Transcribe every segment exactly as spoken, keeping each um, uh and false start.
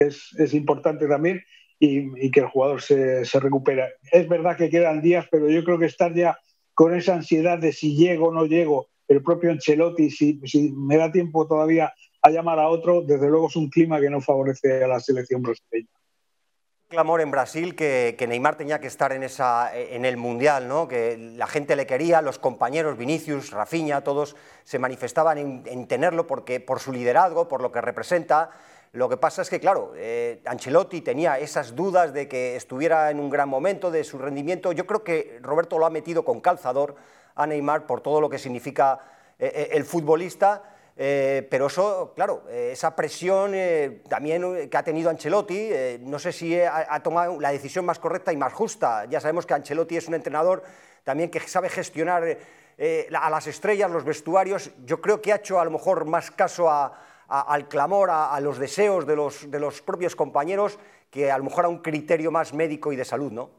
es, es importante también, y, y que el jugador se, se recupera. Es verdad que quedan días, pero yo creo que estar ya con esa ansiedad de si llego o no llego, el propio Ancelotti, si, si me da tiempo todavía a llamar a otro, desde luego es un clima que no favorece a la selección brasileña. Clamor en Brasil que, que Neymar tenía que estar en, esa, en el Mundial, ¿no? Que la gente le quería, los compañeros, Vinicius, Rafinha, todos se manifestaban en, en tenerlo porque, por su liderazgo, por lo que representa. Lo que pasa es que, claro, eh, Ancelotti tenía esas dudas de que estuviera en un gran momento de su rendimiento. Yo creo que Roberto lo ha metido con calzador a Neymar por todo lo que significa eh, el futbolista. Eh, pero eso, claro, eh, esa presión eh, también que ha tenido Ancelotti, eh, no sé si ha, ha tomado la decisión más correcta y más justa. Ya sabemos que Ancelotti es un entrenador también que sabe gestionar eh, a las estrellas, los vestuarios. Yo creo que ha hecho a lo mejor más caso a, a, al clamor, a, a los deseos de los, de los propios compañeros, que a lo mejor a un criterio más médico y de salud, ¿no?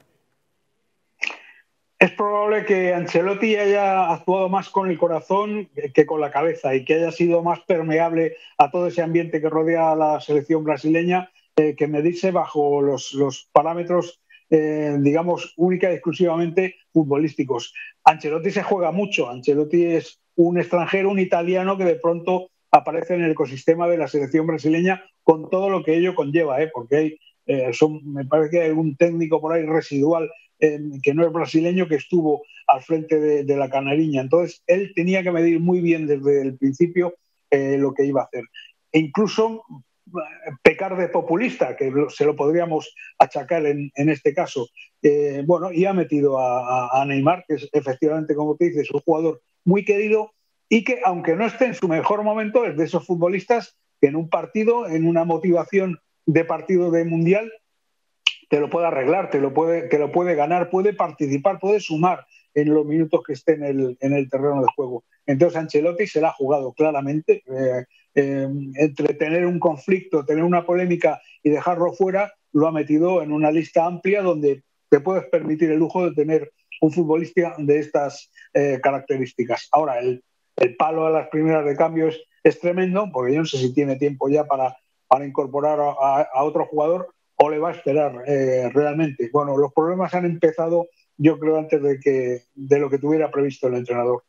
Es probable que Ancelotti haya actuado más con el corazón que con la cabeza y que haya sido más permeable a todo ese ambiente que rodea a la selección brasileña, eh, que medirse bajo los, los parámetros, eh, digamos, única y exclusivamente futbolísticos. Ancelotti se juega mucho. Ancelotti es un extranjero, un italiano que de pronto aparece en el ecosistema de la selección brasileña con todo lo que ello conlleva, ¿eh? Porque hay, eh, son, me parece que hay un técnico por ahí residual Eh, que no es brasileño, que estuvo al frente de, de la Canariña. Entonces, él tenía que medir muy bien desde el principio eh, lo que iba a hacer. E incluso eh, pecar de populista, que se lo podríamos achacar en, en este caso. Eh, bueno, y ha metido a, a, a Neymar, que es efectivamente, como te dices, un jugador muy querido y que, aunque no esté en su mejor momento, es de esos futbolistas que en un partido, en una motivación de partido de mundial, te lo puede arreglar, te lo puede, te lo puede ganar, puede participar, puede sumar en los minutos que esté en el, en el terreno de juego. Entonces Ancelotti se la ha jugado claramente, eh, eh, entre tener un conflicto, tener una polémica y dejarlo fuera, lo ha metido en una lista amplia donde te puedes permitir el lujo de tener un futbolista de estas eh, características. Ahora, el, el palo a las primeras de cambio es, es tremendo, porque yo no sé si tiene tiempo ya para, para incorporar a, a, a otro jugador, o le va a esperar eh, realmente. Bueno, los problemas han empezado, yo creo, antes de, que, de lo que tuviera previsto el entrenador.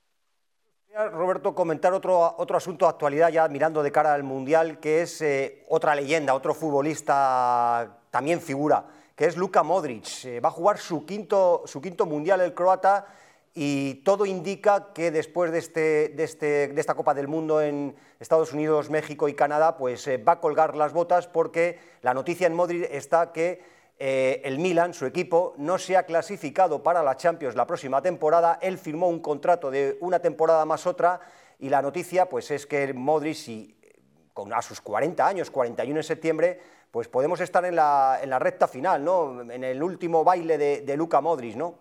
Roberto, comentar otro, otro asunto de actualidad ya mirando de cara al Mundial, que es eh, otra leyenda, otro futbolista también figura, que es Luka Modric. Eh, va a jugar su quinto, su quinto Mundial el croata, y todo indica que después de, este, de, este, de esta Copa del Mundo en Estados Unidos, México y Canadá, pues eh, va a colgar las botas, porque la noticia en Modric está que eh, el Milan, su equipo, no se ha clasificado para la Champions la próxima temporada. Él firmó un contrato de una temporada más otra, y la noticia pues es que Modric, si, con, a sus cuarenta años, cuarenta y uno en septiembre, pues podemos estar en la, en la recta final, ¿no? En el último baile de, de Luka Modric, ¿no?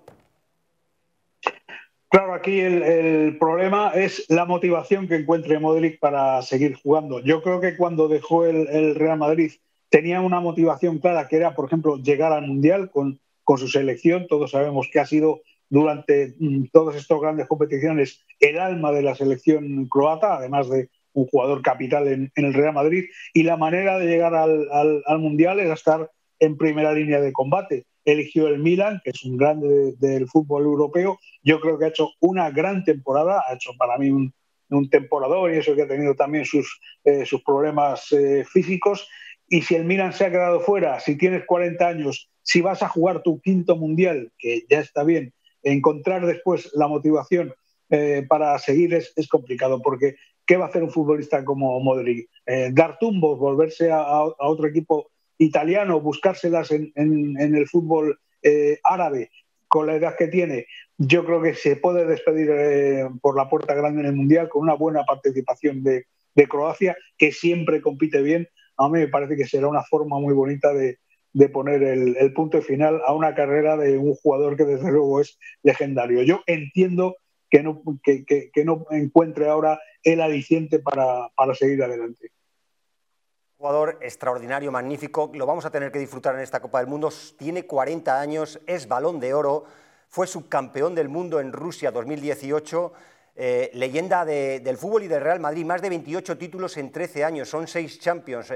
Claro, aquí el, el problema es la motivación que encuentre Modric para seguir jugando. Yo creo que cuando dejó el, el Real Madrid tenía una motivación clara, que era, por ejemplo, llegar al Mundial con, con su selección. Todos sabemos que ha sido durante mm, todas estas grandes competiciones el alma de la selección croata, además de un jugador capital en, en el Real Madrid. Y la manera de llegar al, al, al Mundial era estar en primera línea de combate. Eligió el Milan, que es un grande de, del fútbol europeo. Yo creo que ha hecho una gran temporada, ha hecho para mí un, un temporador, y eso que ha tenido también sus, eh, sus problemas eh, físicos. Y si el Milan se ha quedado fuera, si tienes cuarenta años, si vas a jugar tu quinto mundial, que ya está bien, encontrar después la motivación eh, para seguir es, es complicado, porque ¿qué va a hacer un futbolista como Modric? Eh, dar tumbos, volverse a, a otro equipo italiano, buscárselas en, en, en el fútbol eh, árabe, con la edad que tiene. Yo creo que se puede despedir eh, por la puerta grande en el Mundial con una buena participación de, de Croacia, que siempre compite bien. A mí me parece que será una forma muy bonita de, de poner el, el punto final a una carrera de un jugador que desde luego es legendario. Yo entiendo que no, que, que, que no encuentre ahora el aliciente para, para seguir adelante. Jugador extraordinario, magnífico, lo vamos a tener que disfrutar en esta Copa del Mundo. Tiene cuarenta años, es Balón de Oro, fue subcampeón del mundo en Rusia dos mil dieciocho, eh, leyenda de, del fútbol y del Real Madrid, más de veintiocho títulos en trece años, son seis Champions.